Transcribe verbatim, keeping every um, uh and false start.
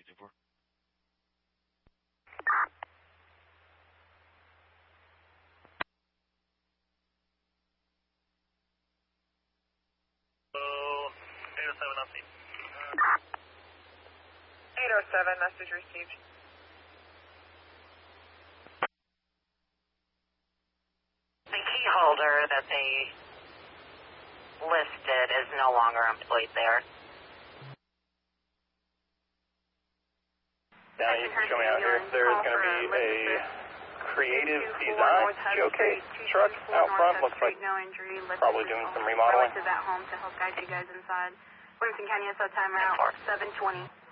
two four. eight oh seven, I'll see. eight oh seven, message received. The key holder that they listed is no longer employed there. Now you can show me out here. There's going to be a Creative Design showcase truck out front. Looks like probably doing some remodeling. To that home to help guide you guys inside. Williamson County S O timer out seven twenty.